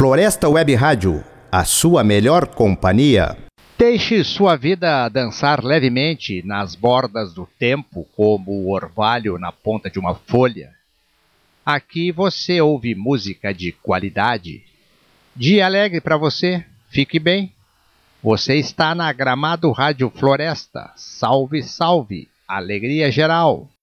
Floresta Web Rádio, a sua melhor companhia. Deixe sua vida dançar levemente nas bordas do tempo, como o orvalho na ponta de uma folha. Aqui você ouve música de qualidade. Dia alegre para você, fique bem. Você está na Gramado Rádio Floresta. Salve, salve, alegria geral.